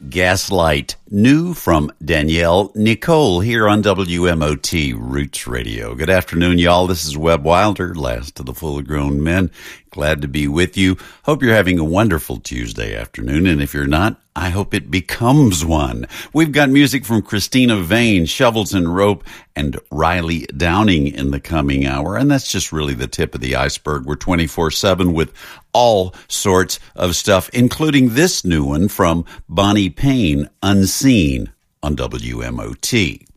Gaslight, new from Danielle Nicole here on WMOT Roots Radio. Good afternoon, y'all. This is Webb Wilder, last of the full-grown men. Glad to be with you. Hope you're having a wonderful Tuesday afternoon, and if you're not, I hope it becomes one. We've got music from Christina Vane, Shovels and Rope, and Riley Downing in the coming hour, and that's just really the tip of the iceberg. We're 24/7 with all sorts of stuff, including this new one from Bonnie Payne, Unseen, on WMOT.